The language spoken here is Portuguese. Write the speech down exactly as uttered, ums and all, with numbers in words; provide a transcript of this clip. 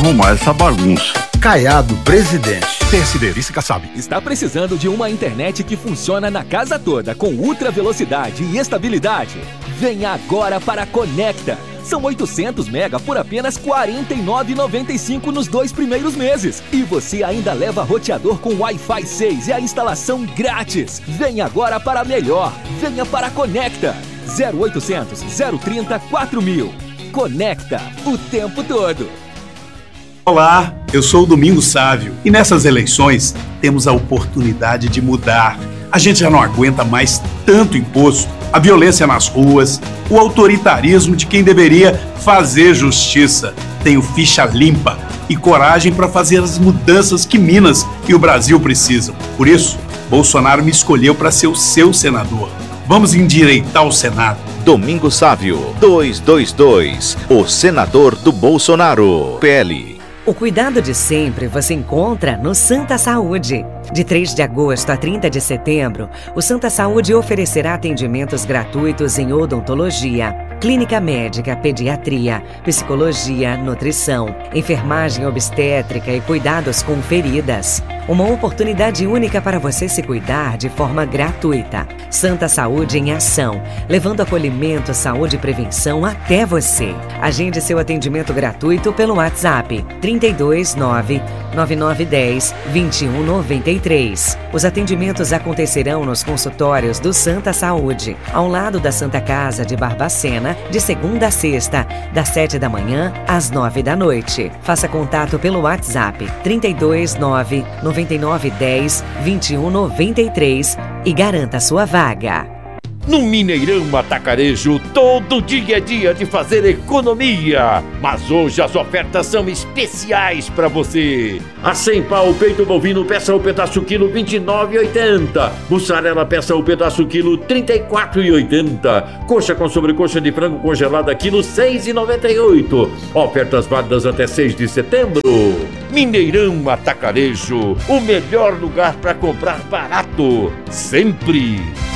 arrumar essa bagunça. Caiado Presidente. P S D, vice Kassab. Está precisando de uma internet que funciona na casa toda, com ultra velocidade e estabilidade? Venha agora para a Conecta. São oitocentos mega por apenas quarenta e nove reais e noventa e cinco centavos nos dois primeiros meses. E você ainda leva roteador com Wi-Fi seis e a instalação grátis. Venha agora para a melhor. Venha para a Conecta. zero oitocentos, zero trinta, quatro mil. Conecta o tempo todo. Olá, eu sou o Domingos Sávio e nessas eleições temos a oportunidade de mudar. A gente já não aguenta mais tanto imposto, a violência nas ruas, o autoritarismo de quem deveria fazer justiça. Tenho ficha limpa e coragem para fazer as mudanças que Minas e o Brasil precisam. Por isso, Bolsonaro me escolheu para ser o seu senador. Vamos endireitar o Senado. Domingos Sávio, duzentos e vinte e dois, o senador do Bolsonaro, P L. O cuidado de sempre você encontra no Santa Saúde. De três de agosto a trinta de setembro, o Santa Saúde oferecerá atendimentos gratuitos em odontologia, clínica médica, pediatria, psicologia, nutrição, enfermagem obstétrica e cuidados com feridas. Uma oportunidade única para você se cuidar de forma gratuita. Santa Saúde em ação, levando acolhimento, saúde e prevenção até você. Agende seu atendimento gratuito pelo WhatsApp trinta e dois, nove, nove nove um zero, dois um nove três. Os atendimentos acontecerão nos consultórios do Santa Saúde, ao lado da Santa Casa de Barbacena, de segunda a sexta, das sete da manhã às nove da noite. Faça contato pelo WhatsApp trinta e dois, nove, nove nove um zero, dois um nove três e garanta sua vaga. No Mineirão Atacarejo, todo dia é dia de fazer economia. Mas hoje as ofertas são especiais para você. A cem pau, peito bovino, peça o pedaço quilo, vinte e nove reais e oitenta centavos. Mussarela, peça o pedaço quilo, trinta e quatro reais e oitenta centavos. Coxa com sobrecoxa de frango congelada, quilo, seis reais e noventa e oito centavos. Ofertas válidas até seis de setembro. Mineirão Atacarejo, o melhor lugar para comprar barato. Sempre.